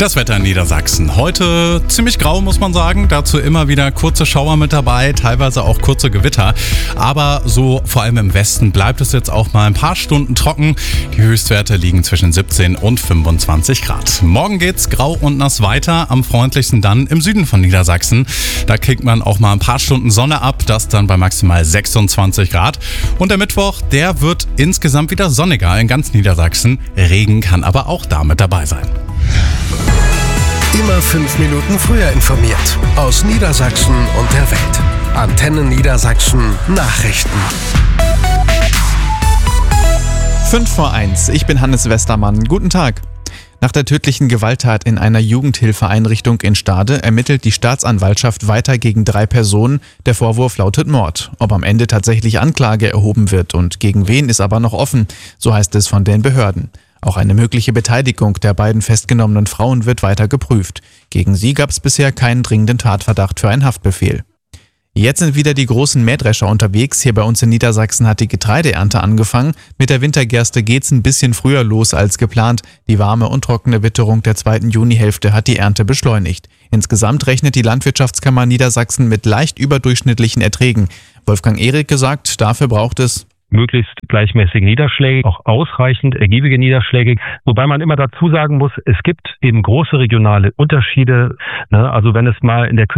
Das Wetter in Niedersachsen. Heute ziemlich grau, muss man sagen. Dazu immer wieder kurze Schauer mit dabei, teilweise auch kurze Gewitter. Aber so vor allem im Westen bleibt es jetzt auch mal ein paar Stunden trocken. Die Höchstwerte liegen zwischen 17 und 25 Grad. Morgen geht's grau und nass weiter. Am freundlichsten dann im Süden von Niedersachsen. Da kriegt man auch mal ein paar Stunden Sonne ab. Das dann bei maximal 26 Grad. Und der Mittwoch, der wird insgesamt wieder sonniger in ganz Niedersachsen. Regen kann aber auch damit dabei sein. Immer 5 Minuten früher informiert. Aus Niedersachsen und der Welt. Antenne Niedersachsen Nachrichten. 5:05. Ich bin Hannes Westermann. Guten Tag. Nach der tödlichen Gewalttat in einer Jugendhilfeeinrichtung in Stade ermittelt die Staatsanwaltschaft weiter gegen 3 Personen. Der Vorwurf lautet Mord. Ob am Ende tatsächlich Anklage erhoben wird und gegen wen, ist aber noch offen. So heißt es von den Behörden. Auch eine mögliche Beteiligung der beiden festgenommenen Frauen wird weiter geprüft. Gegen sie gab es bisher keinen dringenden Tatverdacht für einen Haftbefehl. Jetzt sind wieder die großen Mähdrescher unterwegs. Hier bei uns in Niedersachsen hat die Getreideernte angefangen. Mit der Wintergerste geht's ein bisschen früher los als geplant. Die warme und trockene Witterung der 2. Junihälfte hat die Ernte beschleunigt. Insgesamt rechnet die Landwirtschaftskammer Niedersachsen mit leicht überdurchschnittlichen Erträgen. Wolfgang Ehricke sagt, dafür braucht es möglichst gleichmäßige Niederschläge, auch ausreichend ergiebige Niederschläge. Wobei man immer dazu sagen muss, es gibt eben große regionale Unterschiede. Also wenn es mal in der